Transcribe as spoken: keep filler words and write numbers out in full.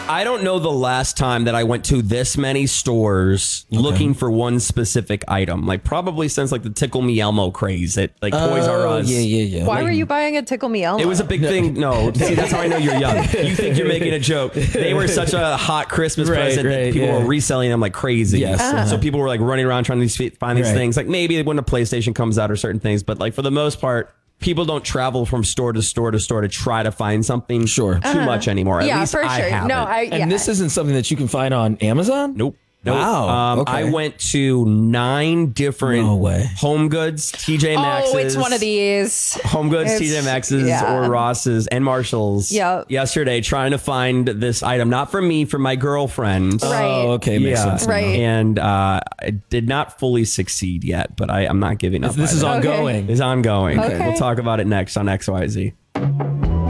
I don't know the last time that I went to this many stores okay. looking for one specific item. Like probably since like the Tickle Me Elmo craze at like oh, Toys R Us. Yeah, yeah, yeah. Why like, were you buying a Tickle Me Elmo? It was a big no. thing. No, see, that's how I know you're young. You think you're making a joke. They were such a hot Christmas right, present right, that people yeah. were reselling them like crazy. Yes. Uh-huh. So people were like running around trying to find these right. things. Like maybe when a PlayStation comes out or certain things, but like for the most part, people don't travel from store to store to store to try to find something sure. too uh-huh. much anymore. At yeah, least for I sure. haven't. No, I, yeah. And this isn't something that you can find on Amazon? Nope. Nope. Wow. Um, okay. I went to nine different no way. Home Goods, T J Maxx's. Oh, it's one of these. Home Goods, T J Maxx's, yeah. or Ross's, and Marshall's. Yep. Yesterday, trying to find this item, not for me, for my girlfriend. Right. Oh, okay. Makes yeah. sense. Right. And uh, I did not fully succeed yet, but I, I'm not giving up. This is either. ongoing. Okay. It's ongoing. Okay. We'll talk about it next on X Y Z.